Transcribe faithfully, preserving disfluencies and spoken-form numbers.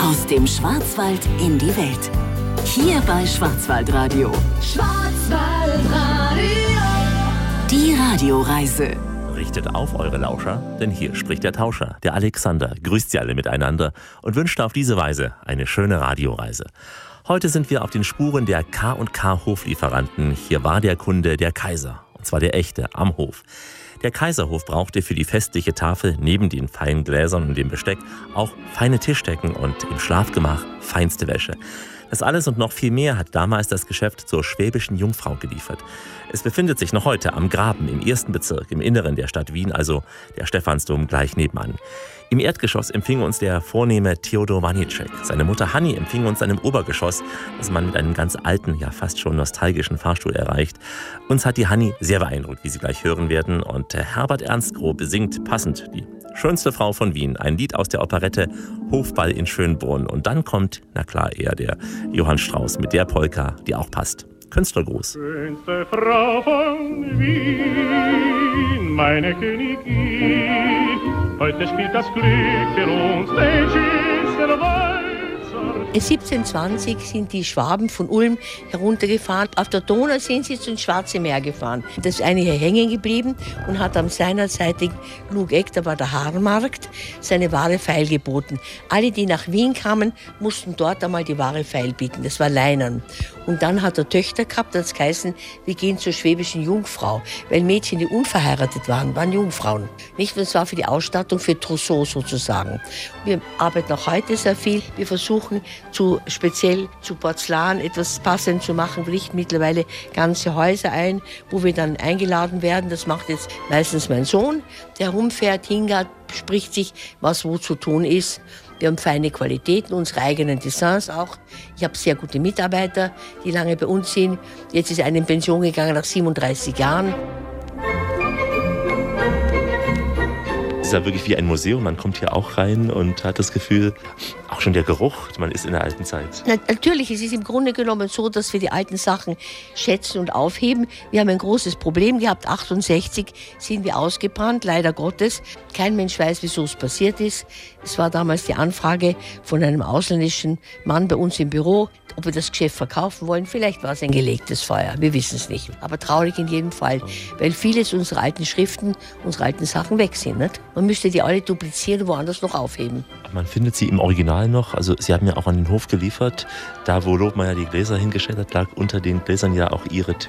Aus dem Schwarzwald in die Welt. Hier bei Schwarzwaldradio. Schwarzwaldradio. Die Radioreise. Richtet auf eure Lauscher, denn hier spricht der Tauscher, der Alexander, grüßt sie alle miteinander und wünscht auf diese Weise eine schöne Radioreise. Heute sind wir auf den Spuren der K und K Hoflieferanten. Hier war der Kunde der Kaiser, und zwar der echte, am Hof. Der Kaiserhof brauchte für die festliche Tafel neben den feinen Gläsern und dem Besteck auch feine Tischdecken und im Schlafgemach feinste Wäsche. Das alles und noch viel mehr hat damals das Geschäft zur Schwäbischen Jungfrau geliefert. Es befindet sich noch heute am Graben im ersten Bezirk, im Inneren der Stadt Wien, also der Stephansdom gleich nebenan. Im Erdgeschoss empfing uns der vornehme Theodor Wanicek. Seine Mutter Hanni empfing uns dann im Obergeschoss, das man mit einem ganz alten, ja fast schon nostalgischen Fahrstuhl erreicht. Uns hat die Hanni sehr beeindruckt, wie Sie gleich hören werden. Und Herbert Ernstgrob besingt passend die schönste Frau von Wien, ein Lied aus der Operette Hofball in Schönbrunn. Und dann kommt, na klar, eher der Johann Strauss mit der Polka, die auch passt. Künstlergruß. Schönste Frau von Wien, meine Königin, heute spielt das Glück für uns den schönsten Walzer. siebzehnhundertzwanzig sind die Schwaben von Ulm heruntergefahren. Auf der Donau sind sie ins Schwarze Meer gefahren. Da ist eine hier hängen geblieben und hat am seinerzeitigen Lugeck, da war der Haarmarkt, seine Ware feilgeboten. Alle, die nach Wien kamen, mussten dort einmal die Ware feilbieten. Das war Leinern. Und dann hat er Töchter gehabt, das geheißen, wir gehen zur Schwäbischen Jungfrau. Weil Mädchen, die unverheiratet waren, waren Jungfrauen. Nicht, und es war für die Ausstattung, für Trousseau sozusagen. Wir arbeiten auch heute sehr viel. Wir versuchen, zu, speziell zu Porzellan etwas passend zu machen. Wir richten mittlerweile ganze Häuser ein, wo wir dann eingeladen werden. Das macht jetzt meistens mein Sohn, der rumfährt, hingert, spricht sich, was wo zu tun ist. Wir haben feine Qualitäten, unsere eigenen Designs auch. Ich habe sehr gute Mitarbeiter, die lange bei uns sind. Jetzt ist einer in Pension gegangen nach siebenunddreißig Jahren. Es ist ja wirklich wie ein Museum. Man kommt hier auch rein und hat das Gefühl, auch schon der Geruch, man ist in der alten Zeit. Na, natürlich, es ist im Grunde genommen so, dass wir die alten Sachen schätzen und aufheben. Wir haben ein großes Problem gehabt. achtundsechzig sind wir ausgebrannt, leider Gottes. Kein Mensch weiß, wieso es passiert ist. Es war damals die Anfrage von einem ausländischen Mann bei uns im Büro, ob wir das Geschäft verkaufen wollen. Vielleicht war es ein gelegtes Feuer, wir wissen es nicht. Aber traurig in jedem Fall, weil vieles unserer alten Schriften, unsere alten Sachen weg sind. Nicht? Man müsste die alle duplizieren und woanders noch aufheben. Man findet sie im Original noch. Also Sie haben ja auch an den Hof geliefert. Da, wo Lobmeier die Gläser hingestellt hat, lag unter den Gläsern ja auch Ihre